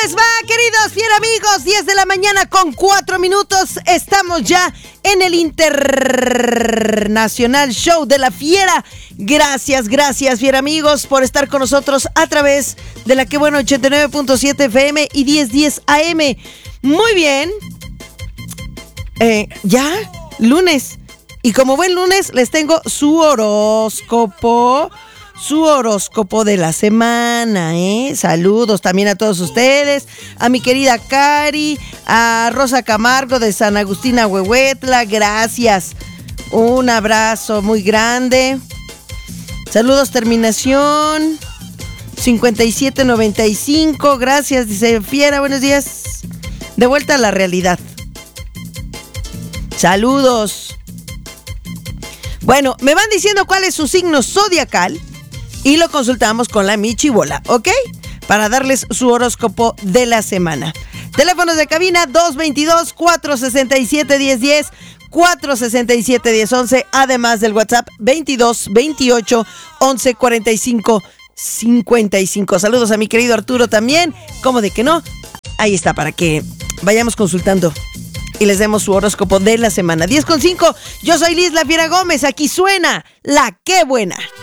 les va, queridos fiel amigos? 10 de la mañana con 4 minutos. Estamos ya en el Internacional Show de la Fiera. Gracias, fiel amigos, por estar con nosotros a través de la que bueno 89.7 FM y 1010 AM. Muy bien. Ya, lunes. Y como buen lunes, les tengo su horóscopo de la semana, ¿eh? Saludos también a todos ustedes, a mi querida Cari, a Rosa Camargo de San Agustín Ahuehuetla, gracias. Un abrazo muy grande. Saludos, terminación 5795, gracias, dice Fiera, buenos días. De vuelta a la realidad. Saludos. Bueno, me van diciendo cuál es su signo zodiacal y lo consultamos con la Michibola, ¿ok? Para darles su horóscopo de la semana. Teléfonos de cabina 222-467-1010, 467-1011, además del WhatsApp 22-28-11-45-55. Saludos a mi querido Arturo también, ¿cómo de que no? Ahí está, para que vayamos consultando y les demos su horóscopo de la semana. 10:05, yo soy Liz La Fiera Gómez, aquí suena La Qué Buena.